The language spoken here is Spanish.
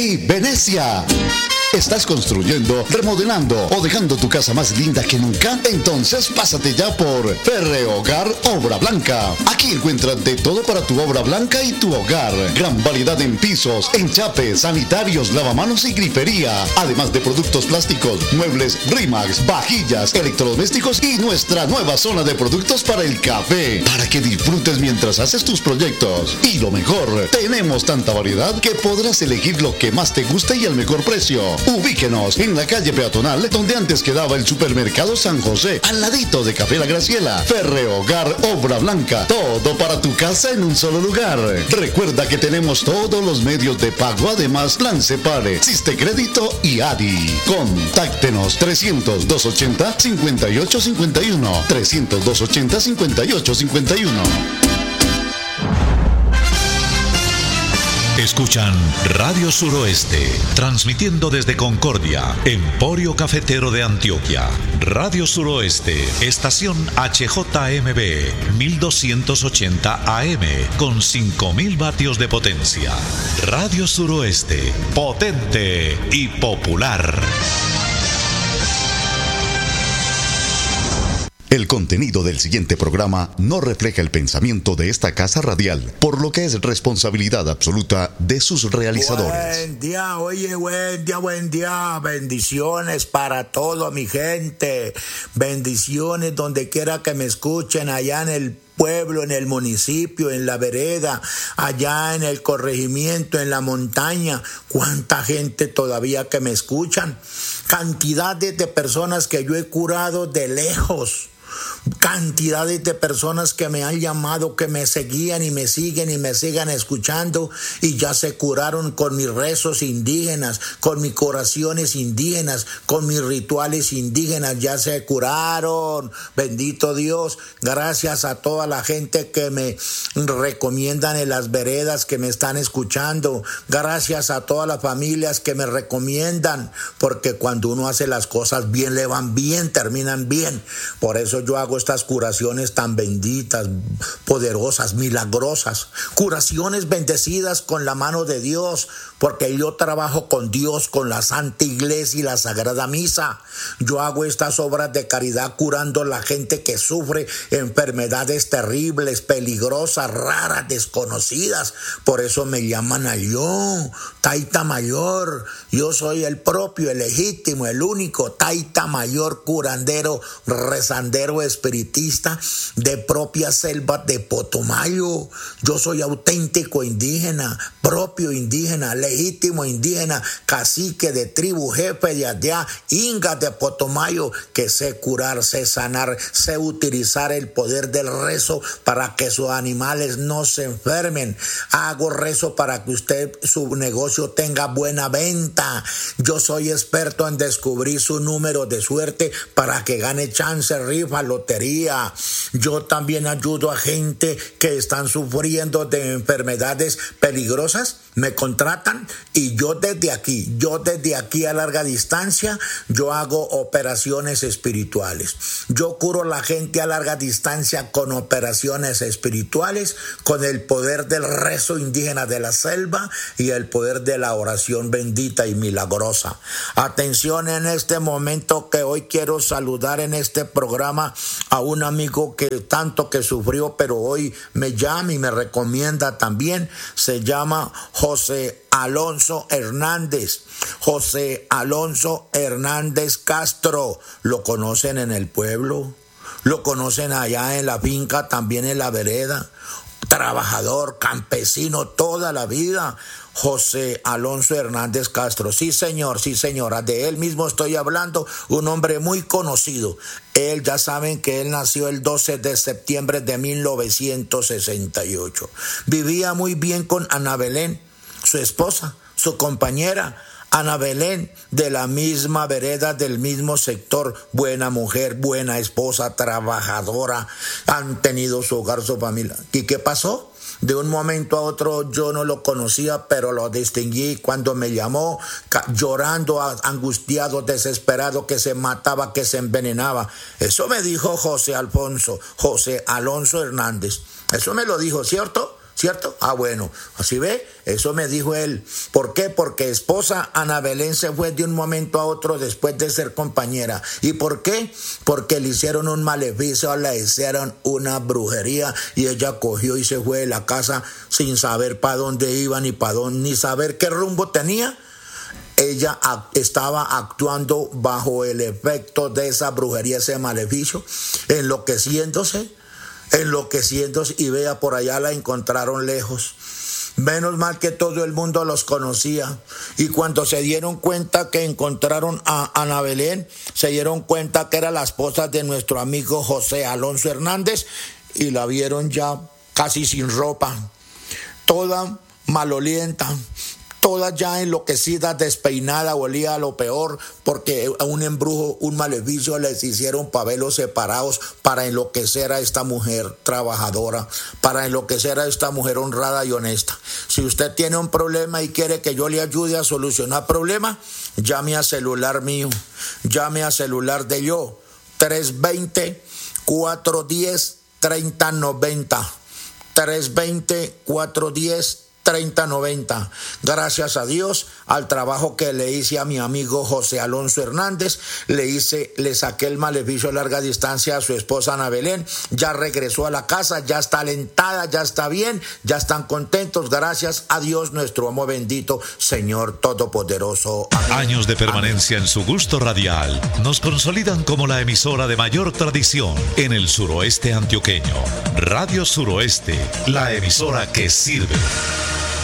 Y Venecia. ¿Estás construyendo, remodelando o dejando tu casa más linda que nunca? Entonces pásate ya por Ferrehogar Obra Blanca. Aquí encuentras de todo para tu obra blanca y tu hogar. Gran variedad en pisos, enchapes, sanitarios, lavamanos y grifería. Además de productos plásticos, muebles Rimax, vajillas, electrodomésticos y nuestra nueva zona de productos para el café. Para que disfrutes mientras haces tus proyectos. Y lo mejor, tenemos tanta variedad que podrás elegir lo que más te guste y al mejor precio. Ubíquenos en la calle peatonal donde antes quedaba el supermercado San José, al ladito de Café La Graciela. Ferrehogar Obra Blanca, todo para tu casa en un solo lugar. Recuerda que tenemos todos los medios de pago, además Plan Separe, Siste Crédito y ADI. Contáctenos 300-280-5851, 300-280-5851. Escuchan Radio Suroeste, transmitiendo desde Concordia, Emporio Cafetero de Antioquia. Radio Suroeste, estación HJMB, 1280 AM, con 5000 vatios de potencia. Radio Suroeste, potente y popular. El contenido del siguiente programa no refleja el pensamiento de esta casa radial, por lo que es responsabilidad absoluta de sus realizadores. Buen día, oye, buen día. Bendiciones para toda mi gente. Bendiciones donde quiera que me escuchen, allá en el pueblo, en el municipio, en la vereda, allá en el corregimiento, en la montaña. Cuánta gente todavía que me escuchan. Cantidades de personas que yo he curado de lejos. Cantidades de personas que me han llamado, que me seguían y me siguen y me sigan escuchando y ya se curaron con mis rezos indígenas, con mis oraciones indígenas, con mis rituales indígenas, ya se curaron. Bendito Dios, gracias a toda la gente que me recomiendan en las veredas, que me están escuchando, gracias a todas las familias que me recomiendan, porque cuando uno hace las cosas bien, le van bien, terminan bien. Por eso yo hago estas curaciones tan benditas, poderosas, milagrosas, curaciones bendecidas con la mano de Dios, porque yo trabajo con Dios, con la Santa Iglesia y la Sagrada Misa. Yo hago estas obras de caridad curando a la gente que sufre enfermedades terribles, peligrosas, raras, desconocidas. Por eso me llaman a yo, Taita Mayor. Yo soy el propio, el legítimo, el único Taita Mayor, curandero, rezandero, espiritista de propia selva de Potomayo. Yo soy auténtico indígena, propio indígena, legítimo indígena, cacique de tribu, jefe de allá, inga de Potomayo, que sé curar, sé sanar, sé utilizar el poder del rezo para que sus animales no se enfermen. Hago rezo para que usted, su negocio tenga buena venta. Yo soy experto en descubrir su número de suerte para que gane chance, rifa, lotería. Yo también ayudo a gente que están sufriendo de enfermedades peligrosas. Me contratan y yo desde aquí a larga distancia, yo hago operaciones espirituales. Yo curo a la gente a larga distancia con operaciones espirituales, con el poder del rezo indígena de la selva y el poder de la oración bendita y milagrosa. Atención en este momento, que hoy quiero saludar en este programa a un amigo que tanto que sufrió, pero hoy me llama y me recomienda también. Se llama José Alonso Hernández. José Alonso Hernández Castro. ¿Lo conocen en el pueblo? ¿Lo conocen allá en la finca, también en la vereda? Trabajador, campesino, toda la vida. José Alonso Hernández Castro. Sí, señor, sí, señora. De él mismo estoy hablando. Un hombre muy conocido. Él, ya saben que él nació el 12 de septiembre de 1968. Vivía muy bien con Ana Belén, su esposa, su compañera. Ana Belén, de la misma vereda, del mismo sector, buena mujer, buena esposa, trabajadora, han tenido su hogar, su familia. ¿Y qué pasó? De un momento a otro yo no lo conocía, pero lo distinguí cuando me llamó, llorando, angustiado, desesperado, que se mataba, que se envenenaba. Eso me dijo José Alonso Hernández. Eso me lo dijo, ¿cierto? ¿cierto? Bueno, así ve, eso me dijo él. ¿Por qué? Porque esposa Ana Belén se fue de un momento a otro después de ser compañera. ¿Y por qué? Porque le hicieron un maleficio, le hicieron una brujería y ella cogió y se fue de la casa sin saber para dónde iba ni saber qué rumbo tenía. Ella estaba actuando bajo el efecto de esa brujería, ese maleficio, enloqueciéndose, y vea, por allá la encontraron lejos. Menos mal que todo el mundo los conocía, y cuando se dieron cuenta que encontraron a Ana Belén, se dieron cuenta que era la esposa de nuestro amigo José Alonso Hernández, y la vieron ya casi sin ropa, toda malolienta, toda ya enloquecida, despeinada, olía a lo peor, porque un embrujo, un maleficio les hicieron pavelos separados para enloquecer a esta mujer trabajadora, para enloquecer a esta mujer honrada y honesta. Si usted tiene un problema y quiere que yo le ayude a solucionar problemas, llame a celular mío, llame a celular de yo, 320-410-3090, 320-410-3090. Gracias a Dios, al trabajo que le hice a mi amigo José Alonso Hernández, le saqué el maleficio a larga distancia a su esposa Ana Belén. Ya regresó a la casa, ya está alentada, ya está bien, ya están contentos. Gracias a Dios, nuestro amo bendito, Señor Todopoderoso. Amén. Años de permanencia en su gusto radial nos consolidan como la emisora de mayor tradición en el suroeste antioqueño. Radio Suroeste, la emisora que sirve.